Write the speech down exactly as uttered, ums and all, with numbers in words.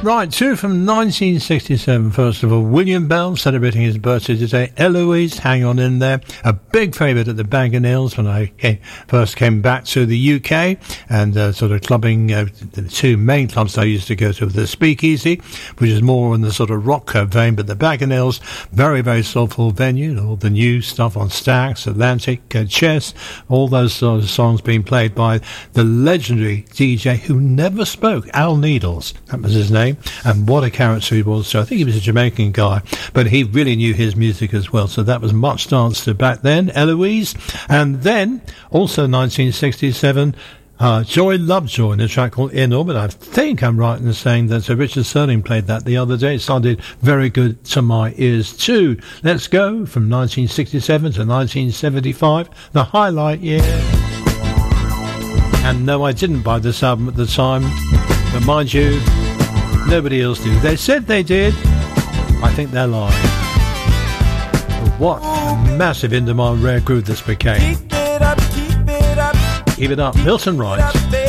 Right, two from nineteen sixty-seven. First of all, William Bell celebrating his birthday today. Eloise, Hang On In There. A big favourite at the Bag o' Nails when I came, first came back to the U K and uh, sort of clubbing. Uh, the two main clubs I used to go to, the Speakeasy, which is more in the sort of rock vein, but the Bag o' Nails, very, very soulful venue. All the new stuff on Stax, Atlantic, uh, Chess, all those sort of songs being played by the legendary D J who never spoke, Al Needles. That was his name. And what a character he was. So I think he was a Jamaican guy, but he really knew his music as well. So that was much danced to back then, Eloise. And then, also nineteen sixty-seven, uh, Joy Lovejoy in a track called In Orbit. I think I'm right in saying that. So Richard Sterling played that the other day. It sounded very good to my ears too. Let's go from nineteen sixty-seven to nineteen seventy-five, the highlight year. And no, I didn't buy this album at the time, but mind you, nobody else did. They said they did. I think they're lying. But what a massive in-demand rare groove this became. Keep it up, keep it up. Keep it up. Milton Wright.